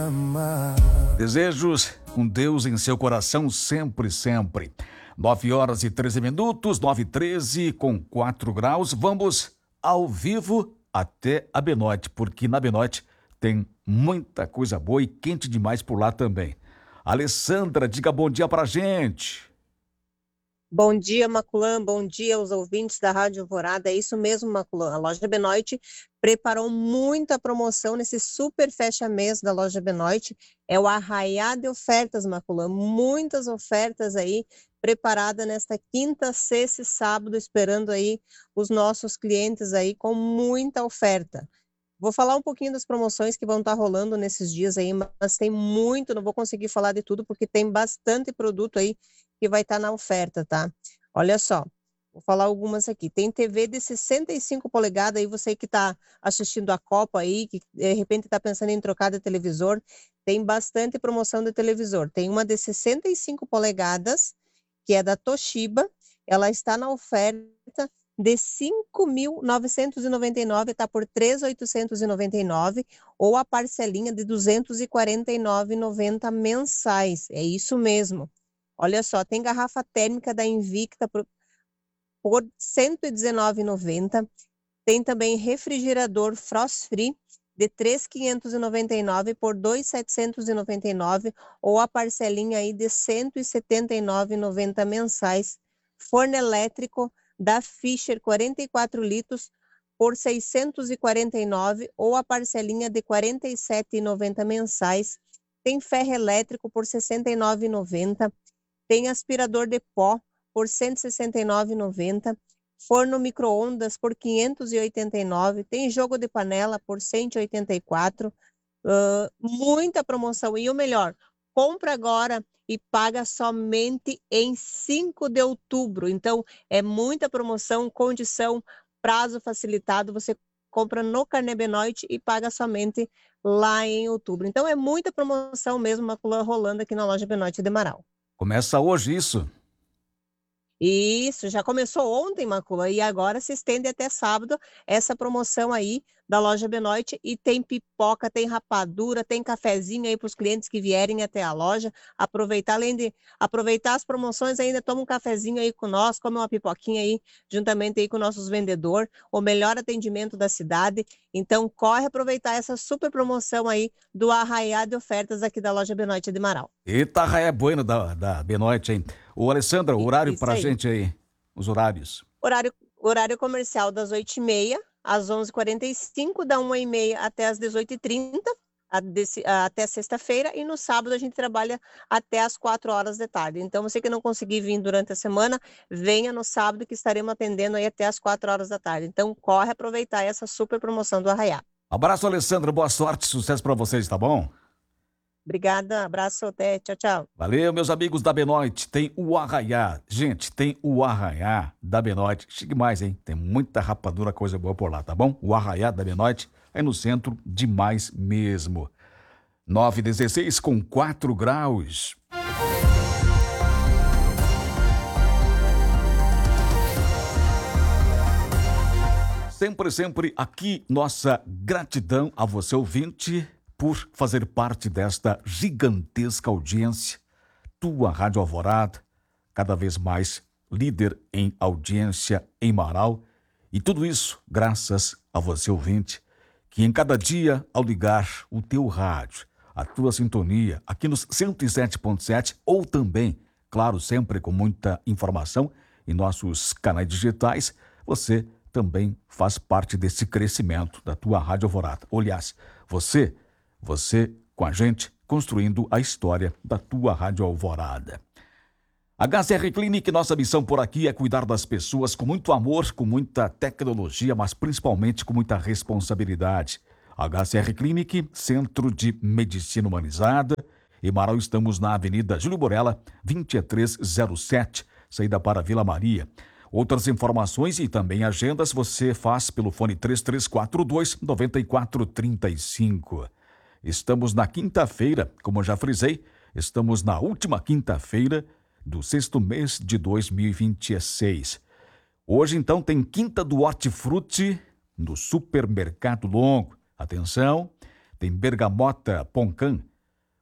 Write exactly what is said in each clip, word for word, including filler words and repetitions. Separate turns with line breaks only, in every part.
Desejos com Deus em seu coração sempre, sempre. Nove horas e treze minutos, nove e treze com quatro graus. Vamos ao vivo até a Benoit, porque na Benoit tem muita coisa boa e quente demais por lá também. Alessandra, diga bom dia pra gente.
Bom dia, Maculã, bom dia aos ouvintes da Rádio Alvorada. É isso mesmo, Maculã. A loja Benoit preparou muita promoção nesse super fecha-mês da loja Benoit. É o arraiá de ofertas, Maculã. Muitas ofertas aí preparadas nesta quinta, sexta e sábado, esperando aí os nossos clientes aí com muita oferta. Vou falar um pouquinho das promoções que vão estar rolando nesses dias aí, mas tem muito, não vou conseguir falar de tudo porque tem bastante produto aí que vai estar na oferta, tá? Olha só, vou falar algumas aqui. Tem T V de sessenta e cinco polegadas aí, você que está assistindo a Copa aí, que de repente está pensando em trocar de televisor, tem bastante promoção de televisor. Tem uma de sessenta e cinco polegadas, que é da Toshiba, ela está na oferta de cinco mil novecentos e noventa e nove reais, está por três mil oitocentos e noventa e nove reais, ou a parcelinha de duzentos e quarenta e nove reais e noventa centavos mensais. É isso mesmo. Olha só, tem garrafa térmica da Invicta por, por cento e dezenove reais e noventa centavos. Tem também refrigerador Frost Free de três mil quinhentos e noventa e nove reais por dois mil setecentos e noventa e nove reais, ou a parcelinha aí de cento e setenta e nove reais e noventa centavos mensais. Forno elétrico da Fischer quarenta e quatro litros por seiscentos e quarenta e nove reais, ou a parcelinha de quarenta e sete reais e noventa centavos mensais. Tem ferro elétrico por sessenta e nove reais e noventa centavos. Tem aspirador de pó por cento e sessenta e nove reais e noventa centavos. Forno micro-ondas por quinhentos e oitenta e nove reais. Tem jogo de panela por cento e oitenta e quatro reais. Uh, muita promoção. E o melhor, compra agora e paga somente em cinco de outubro. Então, é muita promoção, condição, prazo facilitado. Você compra no Carnê Benoit e paga somente lá em outubro. Então, é muita promoção mesmo, Maculã, rolando aqui na loja Benoit de Marau.
Começa hoje isso?
Isso, já começou ontem, Macula, e agora se estende até sábado essa promoção aí da loja Benoit, e tem pipoca, tem rapadura, tem cafezinho aí para os clientes que vierem até a loja, aproveitar, além de aproveitar as promoções, ainda toma um cafezinho aí com nós, come uma pipoquinha aí, juntamente aí com nossos vendedores, o melhor atendimento da cidade. Então corre aproveitar essa super promoção aí do arraiá de ofertas aqui da loja Benoit de Marau.
Eita, arraiá bueno da, da Benoit, hein? Ô, Alessandra, o horário pra aí. gente aí, os horários.
Horário, horário comercial das oito e meia às onze e quarenta e cinco, da uma e meia até às dezoito e trinta, até sexta-feira, e no sábado a gente trabalha até às quatro horas da tarde. Então, você que não conseguir vir durante a semana, venha no sábado que estaremos atendendo aí até às quatro horas da tarde. Então, corre aproveitar essa super promoção do arraiá.
Abraço, Alessandra, boa sorte, sucesso pra vocês, tá bom?
Obrigada, abraço, até, tchau, tchau.
Valeu, meus amigos da Benoit, tem o arraiá, gente, tem o arraiá da Benoit, chique mais, hein, tem muita rapadura, coisa boa por lá, tá bom? O arraiá da Benoit é no centro, demais mesmo. nove e dezesseis com quatro graus. Sempre, sempre aqui, nossa gratidão a você, ouvinte, por fazer parte desta gigantesca audiência. Tua Rádio Alvorada, cada vez mais líder em audiência em Marau. E tudo isso graças a você, ouvinte, que em cada dia, ao ligar o teu rádio, a tua sintonia, aqui nos cento e sete ponto sete, ou também, claro, sempre com muita informação em nossos canais digitais, você também faz parte desse crescimento da tua Rádio Alvorada. Aliás, você... Você com a gente, construindo a história da tua Rádio Alvorada. H C R Clinic, nossa missão por aqui é cuidar das pessoas com muito amor, com muita tecnologia, mas principalmente com muita responsabilidade. H C R Clinic, Centro de Medicina Humanizada. Em Marau estamos na Avenida Júlio Borella, vinte e três zero sete, saída para Vila Maria. Outras informações e também agendas você faz pelo fone três três quatro dois, nove quatro três cinco. Estamos na quinta-feira, como já frisei, estamos na última quinta-feira do sexto mês de dois mil e vinte e seis. Hoje, então, tem Quinta do Hortifruti no Supermercado Longo. Atenção, tem bergamota Poncan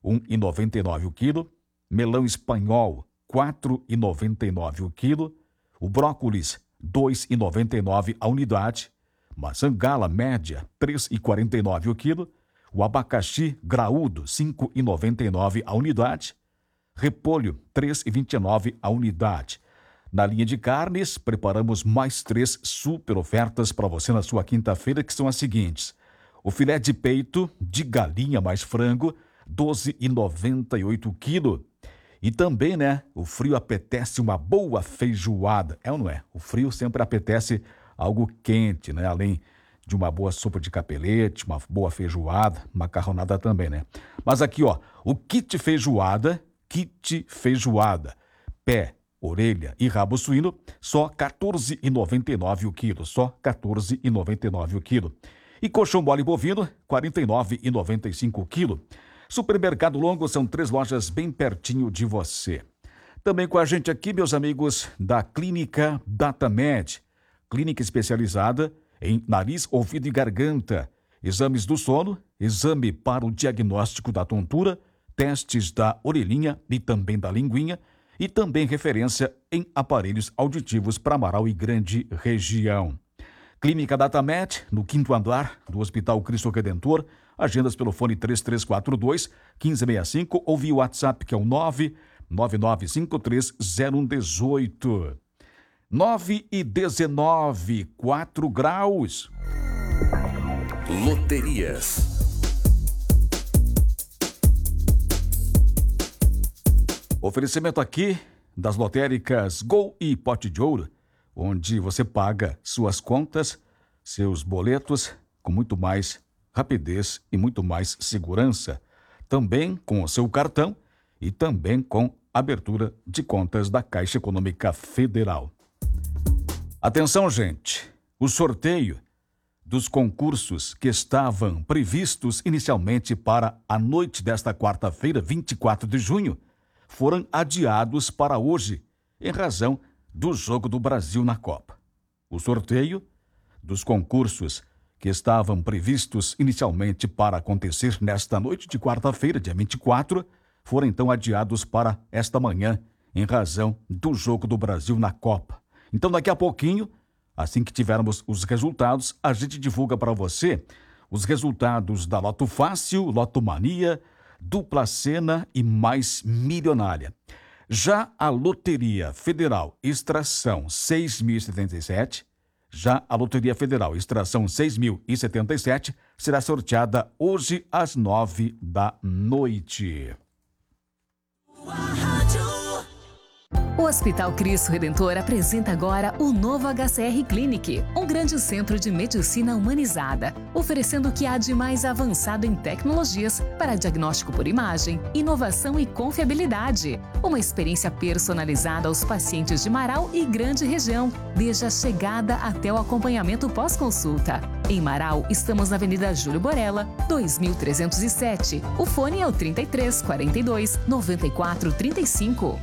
um real e noventa e nove centavos o quilo. Melão espanhol, quatro reais e noventa e nove centavos o quilo. O brócolis, dois reais e noventa e nove centavos a unidade. Maçã gala média, três reais e quarenta e nove centavos o quilo. O abacaxi graúdo, cinco reais e noventa e nove centavos a unidade. Repolho, três reais e vinte e nove centavos a unidade. Na linha de carnes, preparamos mais três super ofertas para você na sua quinta-feira, que são as seguintes. O filé de peito de galinha mais frango, doze reais e noventa e oito centavos o quilo. E também, né, o frio apetece uma boa feijoada. É ou não é? O frio sempre apetece algo quente, né? Além de uma boa sopa de capelete, uma boa feijoada, macarronada também, né? Mas aqui, ó, o kit feijoada, kit feijoada, pé, orelha e rabo suíno, só quatorze reais e noventa e nove centavos o quilo, só quatorze reais e noventa e nove centavos o quilo. E colchão mole bovino, quarenta e nove reais e noventa e cinco centavos o quilo. Supermercado Longo, são três lojas bem pertinho de você. Também com a gente aqui, meus amigos da Clínica DataMed, clínica especializada em nariz, ouvido e garganta, exames do sono, exame para o diagnóstico da tontura, testes da orelhinha e também da linguinha, e também referência em aparelhos auditivos para Amaral e grande região. Clínica DataMed, no quinto andar do Hospital Cristo Redentor, agendas pelo fone três três quatro dois, um cinco seis cinco ou via WhatsApp, que é o nove nove nove cinco três zero um um oito. nove e dezenove, quatro graus.
Loterias.
Oferecimento aqui das lotéricas Gol e Pote de Ouro, onde você paga suas contas, seus boletos com muito mais rapidez e muito mais segurança. Também com o seu cartão e também com abertura de contas da Caixa Econômica Federal. Atenção, gente! O sorteio dos concursos que estavam previstos inicialmente para a noite desta quarta-feira, vinte e quatro de junho, foram adiados para hoje, em razão do Jogo do Brasil na Copa. O sorteio dos concursos que estavam previstos inicialmente para acontecer nesta noite de quarta-feira, dia vinte e quatro, foram então adiados para esta manhã, em razão do Jogo do Brasil na Copa. Então, daqui a pouquinho, assim que tivermos os resultados, a gente divulga para você os resultados da Loto Fácil, Loto Mania, Dupla Sena e Mais Milionária. Já a Loteria Federal Extração seis mil e setenta e sete, já a Loteria Federal Extração seis mil e setenta e sete será sorteada hoje às nove da noite.
O Hospital Cristo Redentor apresenta agora o novo H C R Clinic, um grande centro de medicina humanizada, oferecendo o que há de mais avançado em tecnologias para diagnóstico por imagem, inovação e confiabilidade. Uma experiência personalizada aos pacientes de Marau e grande região, desde a chegada até o acompanhamento pós-consulta. Em Marau, estamos na Avenida Júlio Borella, dois mil trezentos e sete. O fone é o trinta e três, quarenta e dois, noventa e quatro, trinta e cinco.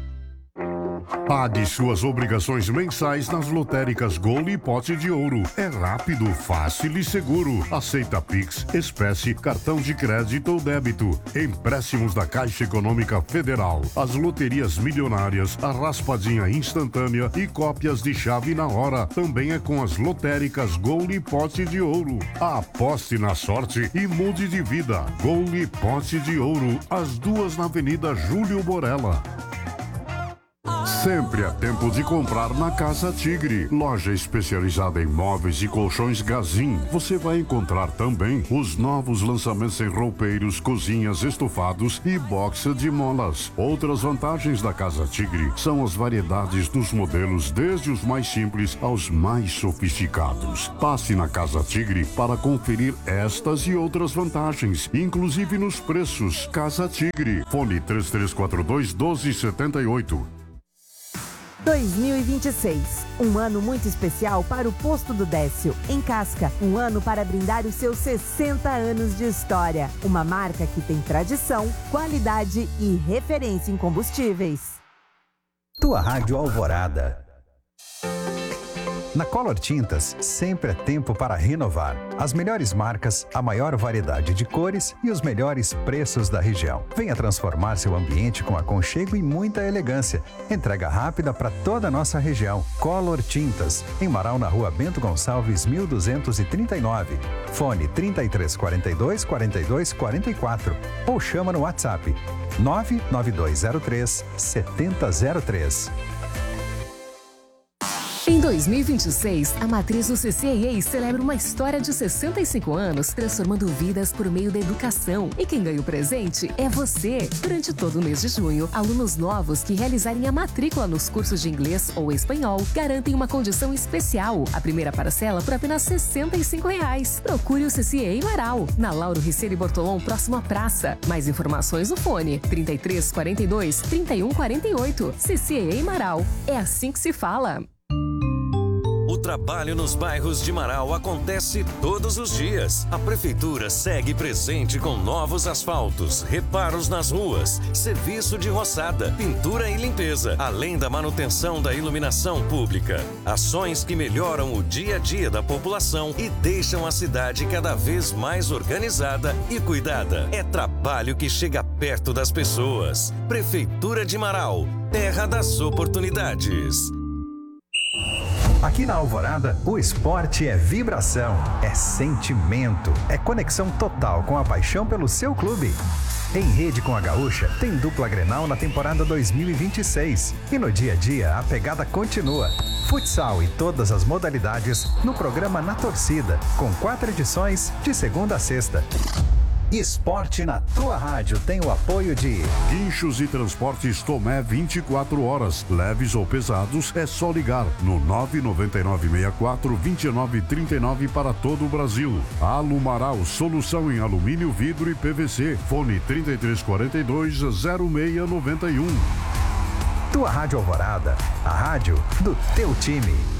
Pague suas obrigações mensais nas lotéricas Gol e Pote de Ouro. É rápido, fácil e seguro. Aceita Pix, espécie, cartão de crédito ou débito. Empréstimos da Caixa Econômica Federal. As loterias milionárias, a raspadinha instantânea e cópias de chave na hora. Também é com as lotéricas Gol e Pote de Ouro. Aposte na sorte e mude de vida. Gol e Pote de Ouro. As duas na Avenida Júlio Borella. Sempre é tempo de comprar na Casa Tigre, loja especializada em móveis e colchões Gazin. Você vai encontrar também os novos lançamentos em roupeiros, cozinhas, estofados e boxa de molas. Outras vantagens da Casa Tigre são as variedades dos modelos, desde os mais simples aos mais sofisticados. Passe na Casa Tigre para conferir estas e outras vantagens, inclusive nos preços. Casa Tigre, fone três três quatro dois, um dois sete oito.
dois mil e vinte e seis, um ano muito especial para o Posto do Décio, em Casca. Um ano para brindar os seus sessenta anos de história. Uma marca que tem tradição, qualidade e referência em combustíveis.
Tua Rádio Alvorada.
Na Color Tintas, sempre é tempo para renovar. As melhores marcas, a maior variedade de cores e os melhores preços da região. Venha transformar seu ambiente com aconchego e muita elegância. Entrega rápida para toda a nossa região. Color Tintas, em Marau, na rua Bento Gonçalves, mil duzentos e trinta e nove. Fone trinta e três, quarenta e dois, quarenta e dois, quarenta e quatro. Ou chama no WhatsApp nove nove dois zero três, sete zero zero três.
Em dois mil e vinte e seis, a matriz do C C A A celebra uma história de sessenta e cinco anos, transformando vidas por meio da educação. E quem ganha o presente é você. Durante todo o mês de junho, alunos novos que realizarem a matrícula nos cursos de inglês ou espanhol garantem uma condição especial. A primeira parcela por apenas sessenta e cinco reais. Procure o C C A A Marau, na Lauro Riccieri Bortolom, próximo à praça. Mais informações no fone trinta e três, quarenta e dois, trinta e um, quarenta e oito. C C A A Marau. É assim que se fala.
O trabalho nos bairros de Marau acontece todos os dias. A Prefeitura segue presente com novos asfaltos, reparos nas ruas, serviço de roçada, pintura e limpeza, além da manutenção da iluminação pública. Ações que melhoram o dia a dia da população e deixam a cidade cada vez mais organizada e cuidada. É trabalho que chega perto das pessoas. Prefeitura de Marau, terra das oportunidades.
Aqui na Alvorada, o esporte é vibração, é sentimento, é conexão total com a paixão pelo seu clube. Em rede com a Gaúcha, tem dupla Grenal na temporada dois mil e vinte e seis. E no dia a dia, a pegada continua. Futsal e todas as modalidades no programa Na Torcida, com quatro edições de segunda a sexta. Esporte na tua rádio tem o apoio de
Guinchos e Transportes Tomé vinte e quatro horas. Leves ou pesados, é só ligar no nove nove nove, seis quatro, dois nove três nove para todo o Brasil. Alumaral, solução em alumínio, vidro e P V C. Fone trinta e três, quarenta e dois, zero seis nove um.
Tua Rádio Alvorada, a rádio do teu time.